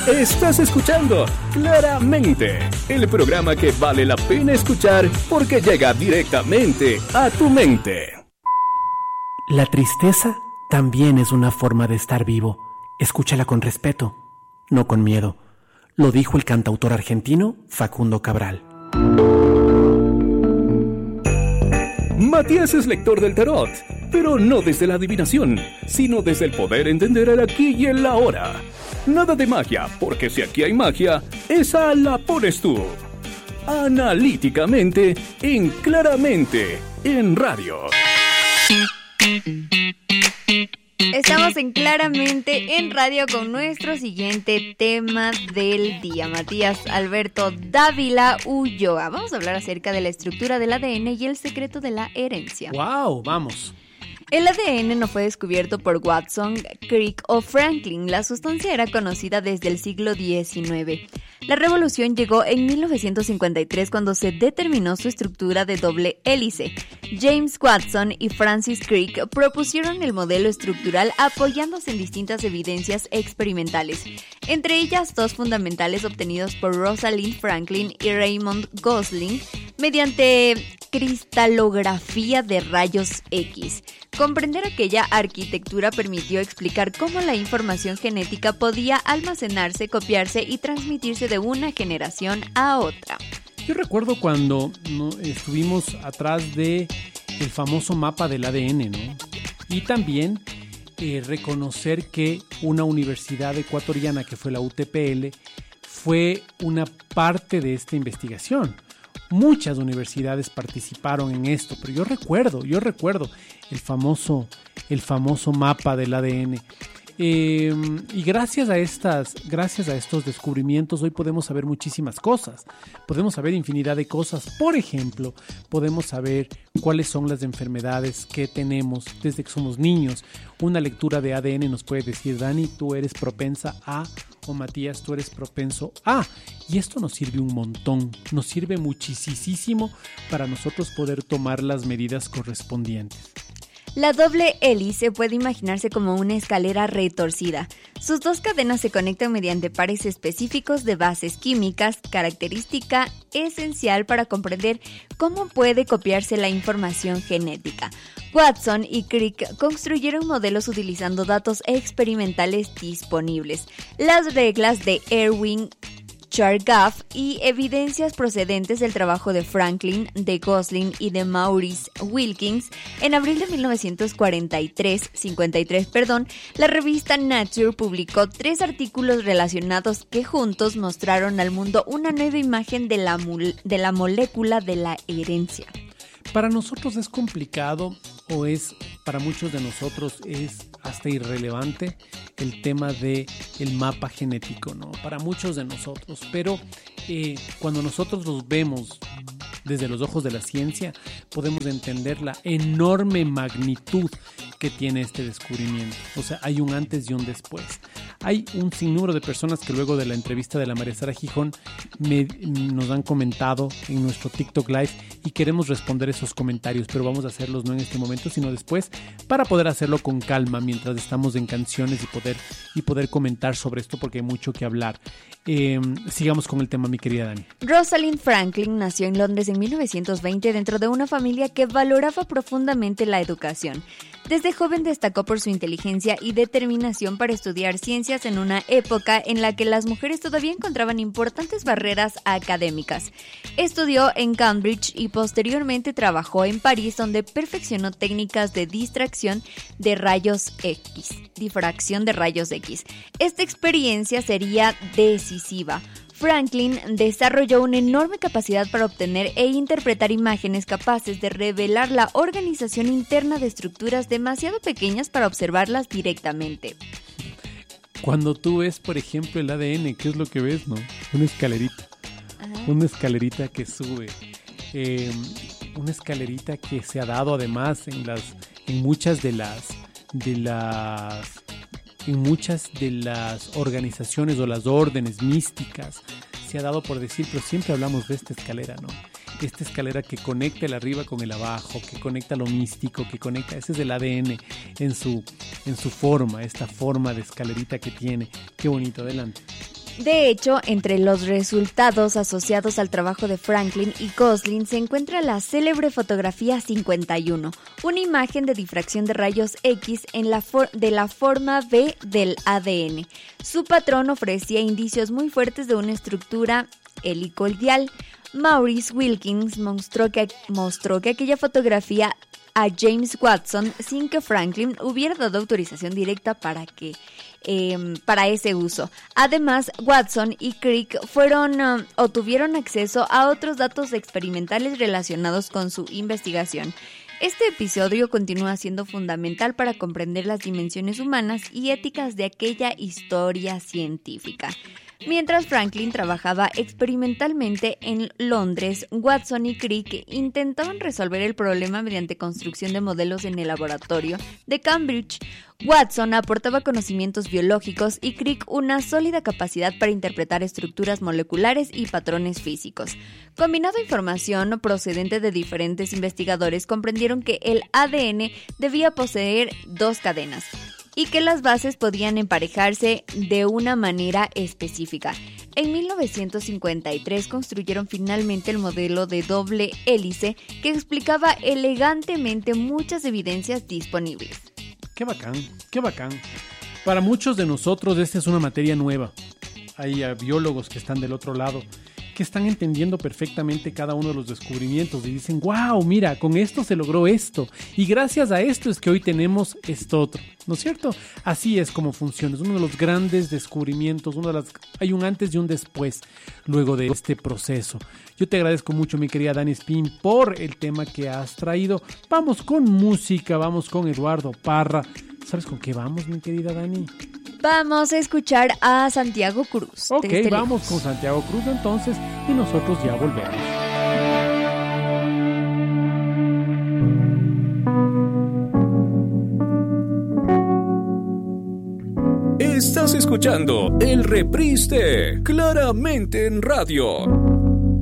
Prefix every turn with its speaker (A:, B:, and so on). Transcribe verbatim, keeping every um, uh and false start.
A: Estás escuchando Claramente, el programa que vale la pena escuchar porque llega directamente a tu mente.
B: La tristeza también es una forma de estar vivo. Escúchala con respeto, no con miedo. Lo dijo el cantautor argentino Facundo Cabral.
A: Matías es lector del tarot, pero no desde la adivinación, sino desde el poder entender el aquí y el ahora. Nada de magia, porque si aquí hay magia, esa la pones tú. Analíticamente, en Claramente, en radio.
C: Estamos en Claramente en radio con nuestro siguiente tema del día. Matías Alberto Dávila Ulloa. Vamos a hablar acerca de la estructura del A D N y el secreto de la herencia.
B: ¡Wow! Vamos.
C: El A D N no fue descubierto por Watson, Crick o Franklin. La sustancia era conocida desde el siglo diecinueve. La revolución llegó en mil novecientos cincuenta y tres cuando se determinó su estructura de doble hélice. James Watson y Francis Crick propusieron el modelo estructural apoyándose en distintas evidencias experimentales, entre ellas dos fundamentales obtenidos por Rosalind Franklin y Raymond Gosling mediante cristalografía de rayos X. Comprender aquella arquitectura permitió explicar cómo la información genética podía almacenarse, copiarse y transmitirse de una generación a otra.
B: Yo recuerdo cuando ¿no? estuvimos atrás de el famoso mapa del A D N, ¿no? Y también eh, reconocer que una universidad ecuatoriana, que fue la U T P L, fue una parte de esta investigación. Muchas universidades participaron en esto, pero yo recuerdo, yo recuerdo el famoso, el famoso mapa del A D N. Eh, y gracias a estas, gracias a estos descubrimientos hoy podemos saber muchísimas cosas. Podemos saber infinidad de cosas. Por ejemplo, podemos saber cuáles son las enfermedades que tenemos desde que somos niños. Una lectura de A D N nos puede decir, Dani, tú eres propensa a, o Matías, tú eres propenso a. Y esto nos sirve un montón, nos sirve muchísimo para nosotros poder tomar las medidas correspondientes.
C: La doble hélice puede imaginarse como una escalera retorcida. Sus dos cadenas se conectan mediante pares específicos de bases químicas, característica esencial para comprender cómo puede copiarse la información genética. Watson y Crick construyeron modelos utilizando datos experimentales disponibles. Las reglas de Erwin Chargaff y evidencias procedentes del trabajo de Franklin, de Gosling y de Maurice Wilkins. En abril de mil novecientos cuarenta y tres, cincuenta y tres, perdón, la revista Nature publicó tres artículos relacionados que juntos mostraron al mundo una nueva imagen de la, mul- de la molécula de la herencia.
B: Para nosotros es complicado o es, para muchos de nosotros es hasta irrelevante el tema de el mapa genético, ¿no? Para muchos de nosotros, pero eh, cuando nosotros los vemos desde los ojos de la ciencia, podemos entender la enorme magnitud que tiene este descubrimiento. O sea, hay un antes y un después. Hay un sinnúmero de personas que luego de la entrevista de la María Sara Gijón me, nos han comentado en nuestro TikTok Live y queremos responder esos comentarios, pero vamos a hacerlos no en este momento, sino después, para poder hacerlo con calma mientras estamos en canciones y poder, y poder comentar sobre esto porque hay mucho que hablar. Eh, sigamos con el tema, mi querida Dani.
C: Rosalind Franklin nació en Londres en mil novecientos veinte dentro de una familia que valoraba profundamente la educación. Desde joven destacó por su inteligencia y determinación para estudiar ciencias en una época en la que las mujeres todavía encontraban importantes barreras académicas. Estudió en Cambridge y posteriormente trabajó en París, donde perfeccionó técnicas de distracción de rayos X, difracción de rayos X. Esta experiencia sería decisiva. Franklin desarrolló una enorme capacidad para obtener e interpretar imágenes capaces de revelar la organización interna de estructuras demasiado pequeñas para observarlas directamente.
B: Cuando tú ves, por ejemplo, el A D N, ¿qué es lo que ves, no? Una escalerita. Ajá. Una escalerita que sube. Eh, una escalerita que se ha dado además en las, en muchas de las, de las en muchas de las organizaciones o las órdenes místicas se ha dado por decir, pero siempre hablamos de esta escalera, ¿no? Esta escalera que conecta el arriba con el abajo, que conecta lo místico, que conecta, ese es el A D N en su, en su forma, esta forma de escalerita que tiene. Qué bonito, adelante.
C: De hecho, entre los resultados asociados al trabajo de Franklin y Gosling se encuentra la célebre fotografía cincuenta y uno, una imagen de difracción de rayos X en la for- de la forma B del A D N. Su patrón ofrecía indicios muy fuertes de una estructura helicoidal. Maurice Wilkins mostró que, mostró que aquella fotografía a James Watson sin que Franklin hubiera dado autorización directa para que eh, para ese uso. Además, Watson y Crick fueron uh, o tuvieron acceso a otros datos experimentales relacionados con su investigación. Este episodio continúa siendo fundamental para comprender las dimensiones humanas y éticas de aquella historia científica. Mientras Franklin trabajaba experimentalmente en Londres, Watson y Crick intentaban resolver el problema mediante construcción de modelos en el laboratorio de Cambridge. Watson aportaba conocimientos biológicos y Crick una sólida capacidad para interpretar estructuras moleculares y patrones físicos. Combinando información procedente de diferentes investigadores, comprendieron que el A D N debía poseer dos cadenas y que las bases podían emparejarse de una manera específica. En mil novecientos cincuenta y tres construyeron finalmente el modelo de doble hélice que explicaba elegantemente muchas evidencias disponibles.
B: ¡Qué bacán! ¡Qué bacán! Para muchos de nosotros esta es una materia nueva. Hay uh, biólogos que están del otro lado, que están entendiendo perfectamente cada uno de los descubrimientos y dicen, wow, mira, con esto se logró esto y gracias a esto es que hoy tenemos esto otro, ¿no es cierto? Así es como funciona, es uno de los grandes descubrimientos, uno de las, hay un antes y un después luego de este proceso. Yo te agradezco mucho, mi querida Dani Spin, por el tema que has traído. Vamos con música, vamos con Eduardo Parra. ¿Sabes con qué vamos, mi querida Dani?
C: Vamos a escuchar a Santiago Cruz.
B: Ok, vamos con Santiago Cruz entonces y nosotros ya volvemos.
A: Estás escuchando el reprise de Claramente en Radio.